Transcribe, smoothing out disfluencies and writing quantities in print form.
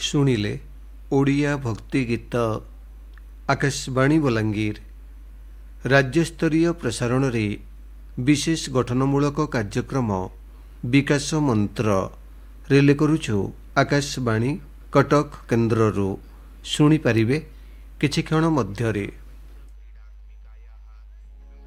ଶୁଣିଲେ ଓଡ଼ିଆ ଭକ୍ତି ଗୀତ। ଆକାଶବାଣୀ ବଲାଙ୍ଗୀର ରାଜ୍ୟସ୍ତରୀୟ ପ୍ରସାରଣରେ ବିଶେଷ ଗଠନମୂଳକ କାର୍ଯ୍ୟକ୍ରମ ବିକାଶ ମନ୍ତ୍ର ରିଲେ କରୁଛୁ ଆକାଶବାଣୀ କଟକ କେନ୍ଦ୍ରରୁ। ଶୁଣିପାରିବେ କିଛି କ୍ଷଣ ମଧ୍ୟରେ।